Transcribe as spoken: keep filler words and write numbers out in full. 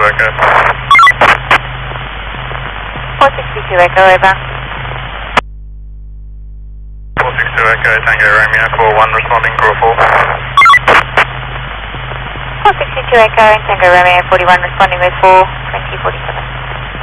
Echo. four sixty-two Echo, over. four sixty-two Echo, Tango Romeo, four one responding, crew four. four sixty-two Echo, Tango Romeo, forty-one responding with four, twenty forty-seven.